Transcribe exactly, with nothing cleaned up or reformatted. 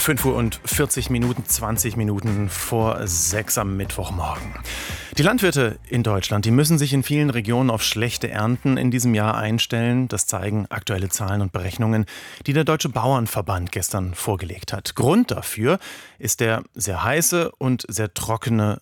fünf Uhr und vierzig Minuten, zwanzig Minuten vor sechs am Mittwochmorgen. Die Landwirte in Deutschland, die müssen sich in vielen Regionen auf schlechte Ernten in diesem Jahr einstellen. Das zeigen aktuelle Zahlen und Berechnungen, die der Deutsche Bauernverband gestern vorgelegt hat. Grund dafür ist der sehr heiße und sehr trockene